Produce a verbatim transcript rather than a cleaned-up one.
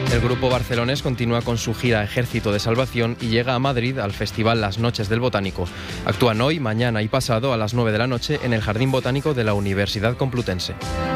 El grupo barcelonés continúa con su gira Ejército de Salvación y llega a Madrid al festival Las Noches del Botánico. Actúan hoy, mañana y pasado a las nueve de la noche en el Jardín Botánico de la Universidad Complutense.